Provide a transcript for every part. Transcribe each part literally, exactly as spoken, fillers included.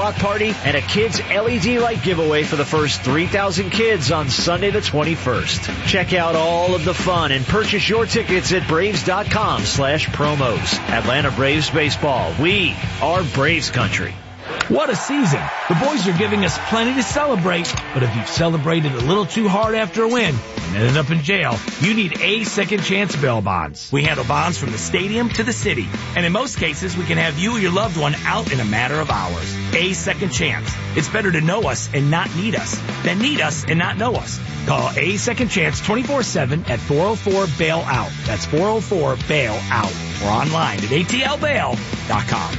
block party and a kids' L E D light giveaway for the first three thousand kids on Sunday the twenty-first. Check out all of the fun and purchase your tickets at Braves.com slash promos. Atlanta Braves baseball. We are Braves country. What a season. The boys are giving us plenty to celebrate, but if you've celebrated a little too hard after a win and ended up in jail, you need A Second Chance bail bonds. We handle bonds from the stadium to the city, and in most cases, we can have you or your loved one out in a matter of hours. A Second Chance. It's better to know us and not need us than need us and not know us. Call A Second Chance twenty-four seven at four oh four bail out. That's four oh four bail out. Or online at A T L bail dot com.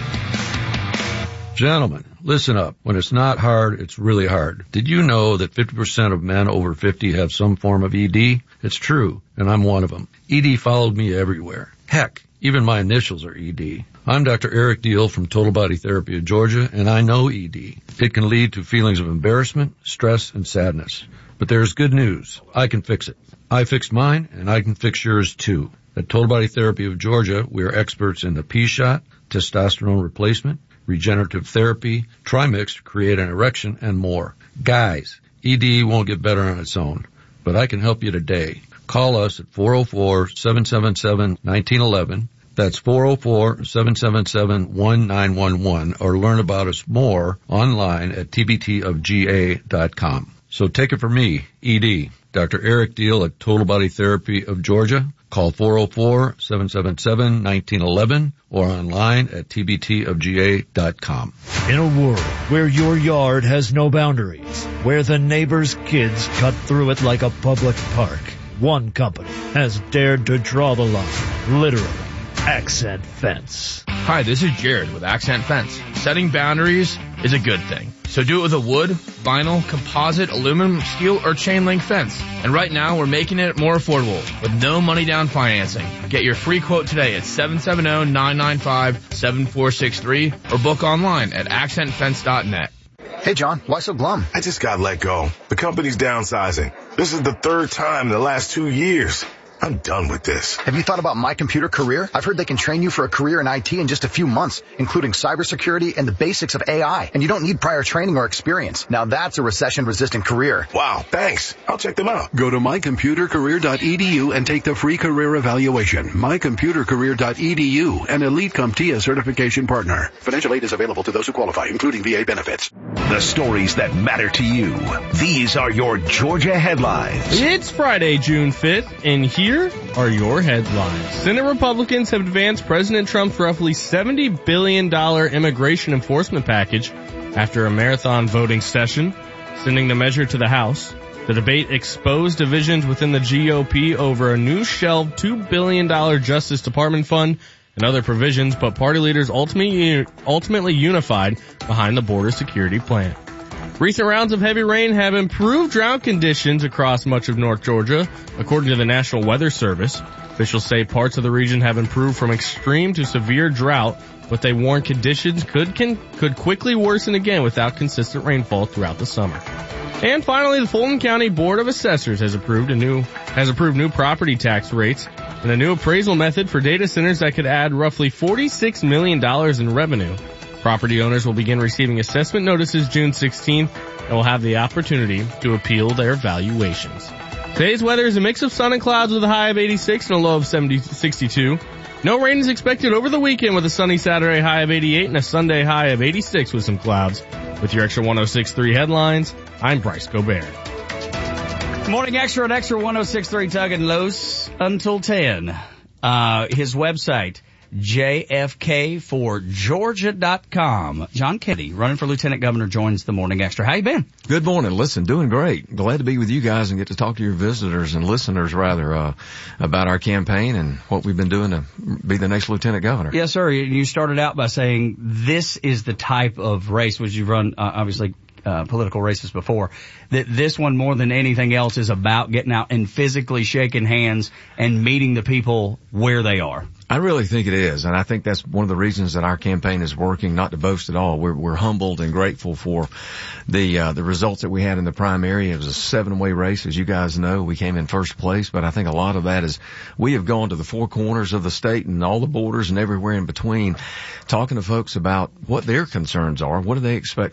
Gentlemen, listen up. When it's not hard, it's really hard. Did you know that fifty percent of men over fifty have some form of E D? It's true, and I'm one of them. E D followed me everywhere. Heck, even my initials are E D. I'm Doctor Eric Deal from Total Body Therapy of Georgia, and I know E D. It can lead to feelings of embarrassment, stress, and sadness. But there's good news. I can fix it. I fixed mine, and I can fix yours too. At Total Body Therapy of Georgia, we are experts in the P-shot, testosterone replacement, regenerative therapy, Trimix to create an erection, and more. Guys, E D won't get better on its own, but I can help you today. Call us at four oh four, seven seven seven, one nine one one. That's four oh four, seven seven seven, one nine one one, or learn about us more online at T B T of G A dot com. So take it from me, E D, Doctor Eric Deal at Total Body Therapy of Georgia. Call four oh four, seven seven seven, one nine one one or online at T B T of G A dot com. In a world where your yard has no boundaries, where the neighbor's kids cut through it like a public park, one company has dared to draw the line, literally. Accent Fence. Hi, this is Jared with Accent Fence. Setting boundaries is a good thing. So do it with a wood, vinyl, composite, aluminum, steel, or chain link fence. And right now, we're making it more affordable with no money down financing. Get your free quote today at seven seven zero, nine nine five, seven four six three or book online at accent fence dot net. Hey, John, why so glum? I just got let go. The company's downsizing. This is the third time in the last two years. I'm done with this. Have you thought about My Computer Career? I've heard they can train you for a career in I T in just a few months, including cybersecurity and the basics of A I. And you don't need prior training or experience. Now that's a recession-resistant career. Wow, thanks. I'll check them out. Go to my computer career dot e d u and take the free career evaluation. my computer career dot e d u, an Elite CompTIA certification partner. Financial aid is available to those who qualify, including V A benefits. The stories that matter to you. These are your Georgia headlines. It's Friday, June fifth, and here are your headlines. Senate Republicans have advanced President Trump's roughly seventy billion dollars immigration enforcement package after a marathon voting session, sending the measure to the House. The debate exposed divisions within the G O P over a new shelved two billion dollars Justice Department fund and other provisions, but party leaders ultimately, ultimately unified behind the border security plan. Recent rounds of heavy rain have improved drought conditions across much of North Georgia, according to the National Weather Service. Officials say parts of the region have improved from extreme to severe drought, but they warn conditions could can, could quickly worsen again without consistent rainfall throughout the summer. And finally, the Fulton County Board of Assessors has approved a new has approved new property tax rates and a new appraisal method for data centers that could add roughly forty-six million dollars in revenue. Property owners will begin receiving assessment notices June sixteenth and will have the opportunity to appeal their valuations. Today's weather is a mix of sun and clouds with a high of eighty-six and a low of sixty-two. No rain is expected over the weekend with a sunny Saturday high of eighty-eight and a Sunday high of eighty-six with some clouds. With your Extra one oh six point three headlines, I'm Bryce Gobert. Morning Extra at Extra one oh six point three Tug and Los until ten. Uh, his website, J F K for Georgia dot com. John Kennedy, running for Lieutenant Governor, joins the Morning Extra. How you been? Good morning. Listen, doing great. Glad to be with you guys and get to talk to your visitors and listeners, rather, uh, about our campaign and what we've been doing to be the next Lieutenant Governor. Yes, sir. You started out by saying this is the type of race, which you've run, uh, obviously, Uh, political races before, that this one more than anything else is about getting out and physically shaking hands and meeting the people where they are. I really think it is, and I think that's one of the reasons that our campaign is working, not to boast at all. We're, we're humbled and grateful for the uh, the results that we had in the primary. It was a seven-way race, as you guys know. We came in first place, but I think a lot of that is we have gone to the four corners of the state and all the borders and everywhere in between, talking to folks about what their concerns are, what do they expect